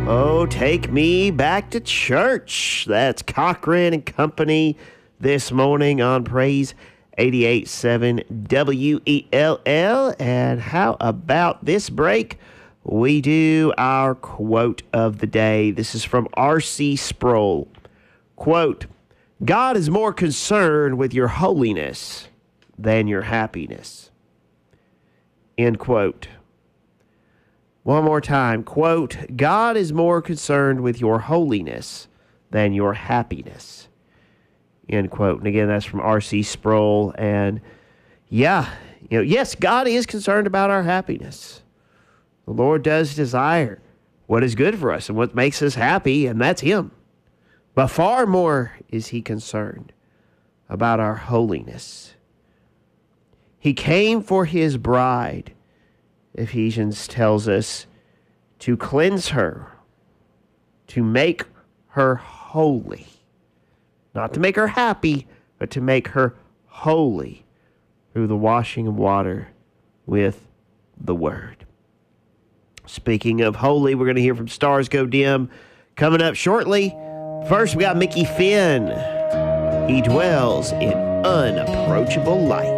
Oh, take me back to church. That's Cochran and Company this morning on Praise 88.7 WELL. And how about this break? We do our quote of the day. This is from R.C. Sproul. Quote, God is more concerned with your holiness than your happiness. End quote. One more time. Quote, God is more concerned with your holiness than your happiness. End quote. And again, that's from R.C. Sproul. And yes, God is concerned about our happiness. The Lord does desire what is good for us and what makes us happy, and that's Him. But far more is He concerned about our holiness. He came for His bride, Ephesians tells us, to cleanse her, to make her holy. Not to make her happy, but to make her holy through the washing of water with the Word. Speaking of holy, we're going to hear from Stars Go Dim coming up shortly. First, we got Mickey Finn. He dwells in unapproachable light.